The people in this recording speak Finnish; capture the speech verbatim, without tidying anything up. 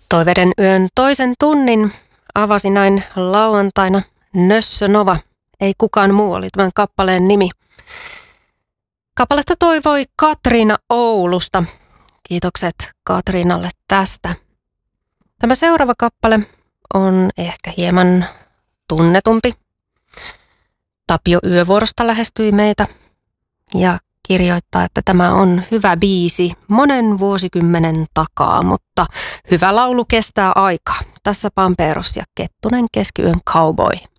Toiveiden yön toisen tunnin avasi näin lauantaina Nössö Nova. Ei kukaan muu oli tämän kappaleen nimi. Kappaletta toivoi Katriina Oulusta. Kiitokset Katriinalle tästä. Tämä seuraava kappale on ehkä hieman tunnetumpi. Tapio Yövuorosta lähestyi meitä ja kirjoittaa, että tämä on hyvä biisi monen vuosikymmenen takaa, mutta hyvä laulu kestää aikaa. Tässä Pamperos ja Kettunen Keskiyön Cowboy.